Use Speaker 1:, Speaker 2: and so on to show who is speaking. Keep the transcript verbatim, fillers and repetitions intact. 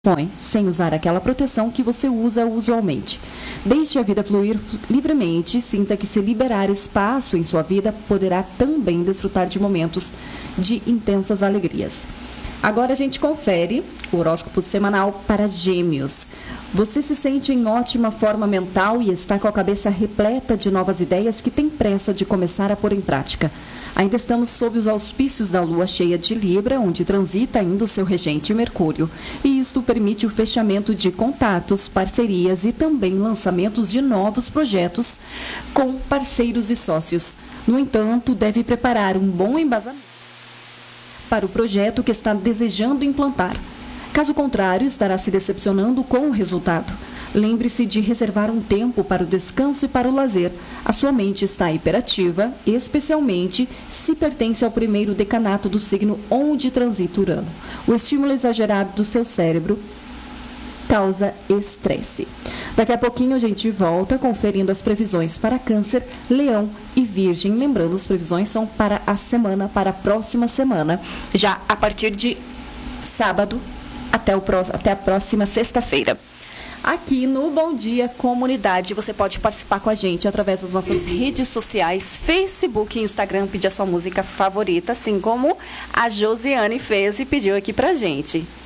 Speaker 1: põe sem usar aquela proteção que você usa usualmente. Deixe a vida fluir livremente e sinta que, se liberar espaço em sua vida, poderá também desfrutar de momentos de intensas alegrias. Agora a gente confere o horóscopo semanal para Gêmeos. Você se sente em ótima forma mental e está com a cabeça repleta de novas ideias que tem pressa de começar a pôr em prática. Ainda estamos sob os auspícios da lua cheia de Libra, onde transita ainda o seu regente Mercúrio. E isto permite o fechamento de contatos, parcerias e também lançamentos de novos projetos com parceiros e sócios. No entanto, deve preparar um bom embasamento para o projeto que está desejando implantar. Caso contrário, estará se decepcionando com o resultado. Lembre-se de reservar um tempo para o descanso e para o lazer. A sua mente está hiperativa, especialmente se pertence ao primeiro decanato do signo onde transita Urano. O estímulo exagerado do seu cérebro causa estresse. Daqui a pouquinho a gente volta conferindo as previsões para Câncer, Leão e Virgem. Lembrando, as previsões são para a semana, para a próxima semana, já a partir de sábado até, o próximo, até a próxima sexta-feira. Aqui no Bom Dia Comunidade, você pode participar com a gente através das nossas redes sociais, Facebook e Instagram, pedir a sua música favorita, assim como a Josiane fez e pediu aqui pra gente.